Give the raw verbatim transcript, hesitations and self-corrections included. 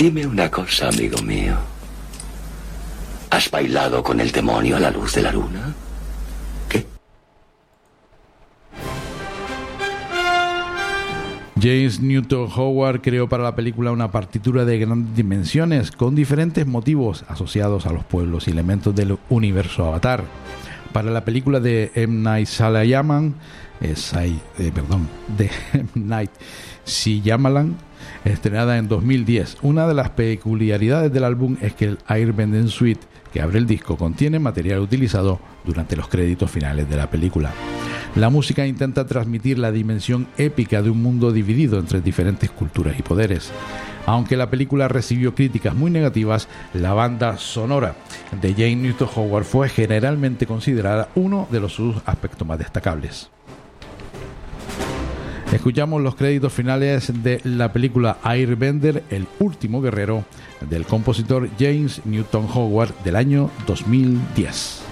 Dime una cosa, amigo mío. ¿Has bailado con el demonio a la luz de la luna? ¿Qué? James Newton Howard creó para la película una partitura de grandes dimensiones con diferentes motivos asociados a los pueblos y elementos del universo Avatar. Para la película de M. Night Shyamalan, eh, eh, perdón, de M. Night Shyamalan, estrenada en dos mil diez, una de las peculiaridades del álbum es que el Airbender Suite que abre el disco contiene material utilizado durante los créditos finales de la película. La música intenta transmitir la dimensión épica de un mundo dividido entre diferentes culturas y poderes. Aunque la película recibió críticas muy negativas, la banda sonora de James Newton Howard fue generalmente considerada uno de los sus aspectos más destacables. Escuchamos los créditos finales de la película Airbender, el último guerrero, del compositor James Newton Howard del año dos mil diez.